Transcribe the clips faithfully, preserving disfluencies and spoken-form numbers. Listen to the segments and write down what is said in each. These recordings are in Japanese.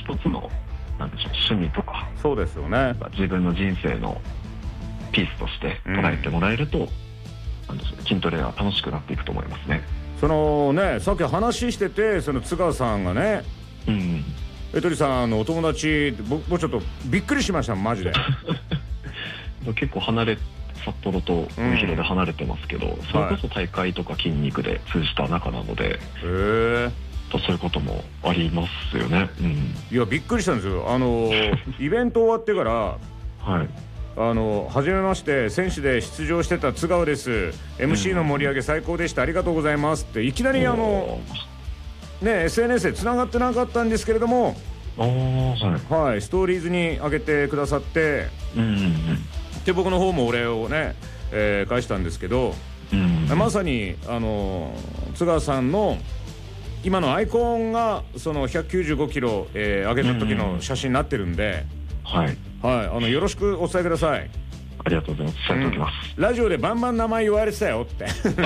一つのなんでしょう趣味とか、 そうですよね、 自分の人生のピースとして捉えてもらえると、うん、なんでしょう筋トレは楽しくなっていくと思いますね。 そのね、さっき話してて、その津川さんがね、うん、エトリさんのお友達、僕もちょっとびっくりしましたマジで結構離れ札幌と帯広で離れてますけど、うん、それこそ大会とか筋肉で通じた仲なので、はい、へえ、そういうこともありますよね、うん、 いやびっくりしたんですよ。あのイベント終わってから、はい、あの初めまして、選手で出場してた津川です、 エムシー の盛り上げ最高でした、ありがとうございますっていきなりあのね エスエヌエス でつながってなかったんですけれども、あ、はいはい、ストーリーズに上げてくださって、うんうんうん、で僕の方もお礼をね、えー、返したんですけど、うんうん、まさにあの津川さんの今のアイコンがそのひゃくきゅうじゅうごキロ、えー、上げた時の写真になってるんで、はい、はい、あのよろしくお伝えください。 ありがとうございます。伝えておきます、 うん、ラジオでバンバン名前言われてたよって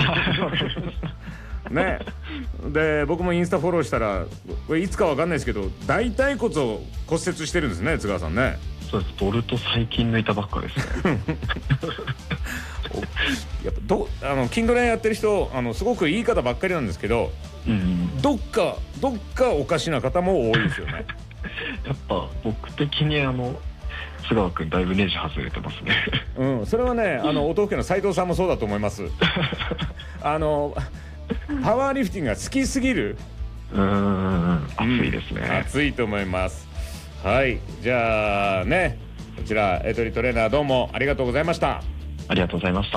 ね、で僕もインスタフォローしたら、これいつかわかんないですけど大腿骨を骨折してるんですね、津川さんね。 そうです、ボルト最近抜いたばっかですねやっぱどあの筋トレやってる人、あのすごくいい方ばっかりなんですけど、うん、どっかどっかおかしな方も多いですよねやっぱ僕的にあの津川君だいぶネジ外れてますねうん、それはね、あの音吹の斉藤さんもそうだと思いますあのパワーリフティングが好きすぎる。 うーん、熱いですね、 うん、熱いと思います。はい、じゃあね、こちらエトリトレーナーどうもありがとうございました。 ありがとうございました。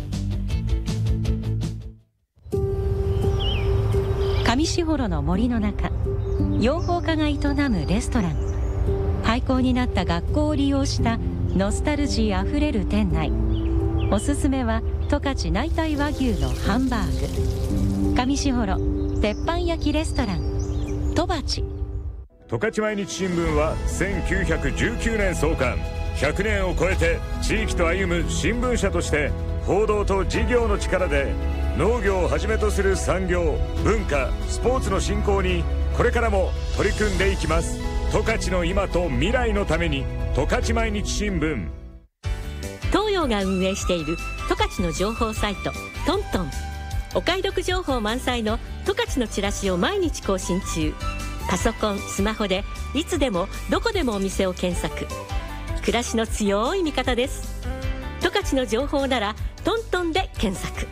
上士幌の森の中、養蜂家が営むレストラン。廃校になった学校を利用したノスタルジーあふれる店内。おすすめは十勝内帯和牛のハンバーグ。上士幌鉄板焼きレストランとばち。 十勝毎日新聞はせんきゅうひゃくじゅうきゅうねん創刊、ひゃくねんを超えて地域と歩む新聞社として、報道と事業の力で農業をはじめとする産業、文化、スポーツの振興にこれからも取り組んでいきます。十勝の今と未来のために、十勝毎日新聞。 東洋が運営している十勝の情報サイトトントン。お買い得情報満載の十勝のチラシを毎日更新中。パソコン、スマホでいつでもどこでもお店を検索。暮らしの強い味方です。十勝の情報ならトントンで検索。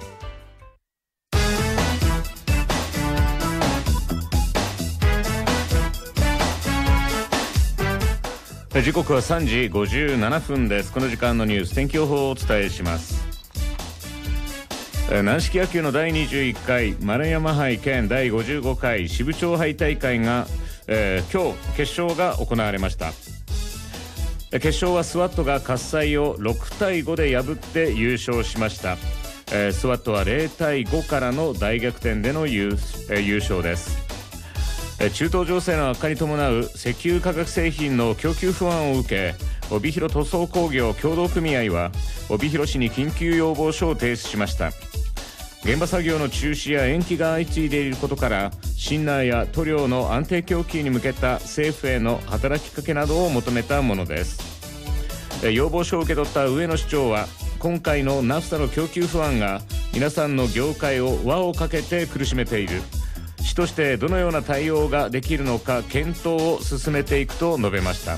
時刻はさんじごじゅうななふんです。この時間のニュース、天気予報をお伝えします。軟式野球のだいにじゅういっかい丸山杯兼だいごじゅうごかい支部長杯大会が、えー、今日決勝が行われました。決勝はスワットが喝采をろくたいごで破って優勝しました。えー、スワットはゼロたいごからの大逆転での 優,、えー、優勝です。中東情勢の悪化に伴う石油化学製品の供給不安を受け、帯広塗装工業協同組合は帯広市に緊急要望書を提出しました。現場作業の中止や延期が相次いでいることから、シンナーや塗料の安定供給に向けた政府への働きかけなどを求めたものです。要望書を受け取った上野市長は、今回のナフサの供給不安が皆さんの業界を輪をかけて苦しめている。市としてどのような対応ができるのか検討を進めていくと述べました。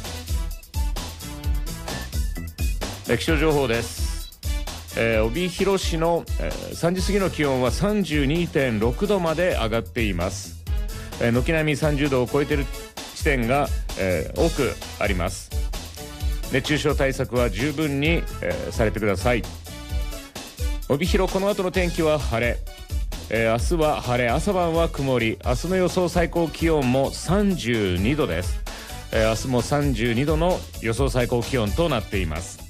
気象情報です。えー、帯広市の、えー、さんじ過ぎの気温は さんじゅうにてんろくどまで上がっています。えー、軒並みさんじゅうどを超えている地点が、えー、多くあります。熱中症対策は十分に、えー、されてください。帯広、この後の天気は晴れ。えー、明日は晴れ、朝晩は曇り。明日の予想最高気温もさんじゅうにどです。えー、明日もさんじゅうにどの予想最高気温となっています。